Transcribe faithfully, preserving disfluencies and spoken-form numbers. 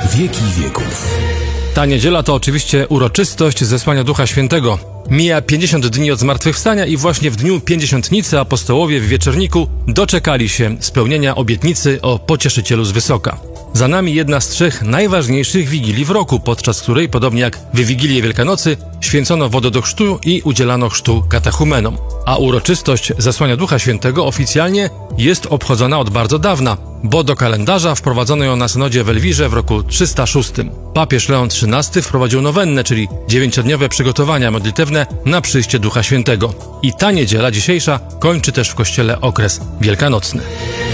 wieki wieków. Ta niedziela to oczywiście uroczystość zesłania Ducha Świętego. Mija pięćdziesiąt dni od zmartwychwstania i właśnie w dniu Pięćdziesiątnicy apostołowie w Wieczorniku doczekali się spełnienia obietnicy o Pocieszycielu z wysoka. Za nami jedna z trzech najważniejszych wigilii w roku, podczas której, podobnie jak w Wigilię Wielkanocy, święcono wodę do chrztu i udzielano chrztu katechumenom. A uroczystość zesłania Ducha Świętego oficjalnie jest obchodzona od bardzo dawna, bo do kalendarza wprowadzono ją na synodzie w Elwirze w roku trzysta szóstym. Papież Leon trzynasty wprowadził nowennę, czyli dziewięciodniowe przygotowania modlitewne na przyjście Ducha Świętego. I ta niedziela dzisiejsza kończy też w kościele okres wielkanocny.